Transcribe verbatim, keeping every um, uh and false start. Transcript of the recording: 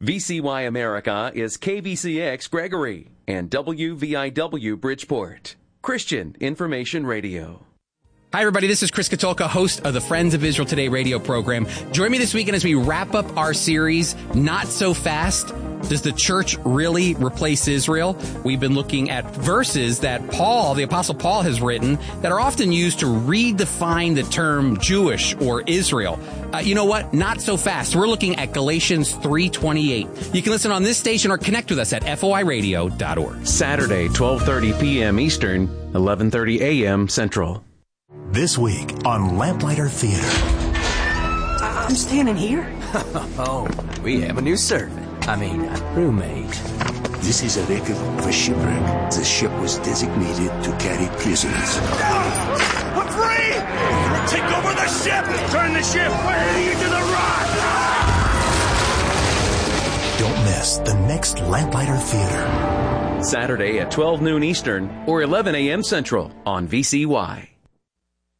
V C Y America is K V C X Gregory and W V I W Bridgeport. Christian Information Radio. Hi, everybody. This is Chris Katulka, host of the Friends of Israel Today radio program. Join me this weekend as we wrap up our series, Not So Fast. Does the church really replace Israel? We've been looking at verses that Paul, the Apostle Paul, has written that are often used to redefine the term Jewish or Israel. Uh, you know what? Not so fast. We're looking at Galatians three twenty-eight. You can listen on this station or connect with us at F O I radio dot org. Saturday, twelve thirty p.m. Eastern, eleven thirty a.m. Central. This week on Lamplighter Theater. I'm standing here. Oh, we have a new servant. I mean, a roommate. This is a record of a shipwreck. The ship was designated to carry prisoners. No! I'm free! Take over the ship! Turn the ship! We're heading into the rock! Don't miss the next Lamplighter Theater. Saturday at twelve noon Eastern or eleven a.m. Central on V C Y.